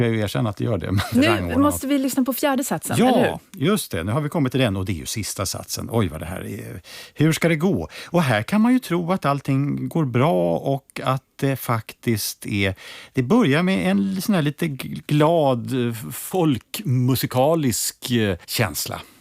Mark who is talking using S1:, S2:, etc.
S1: Jag erkänner att det gör det.
S2: Nu måste vi lyssna på fjärde satsen, eller hur?
S1: Ja, just det. Nu har vi kommit till den och det är ju sista satsen. Oj, vad det här är. Hur ska det gå? Och här kan man ju tro att allting går bra och att det faktiskt är... Det börjar med en sån här lite glad folkmusikalisk känsla.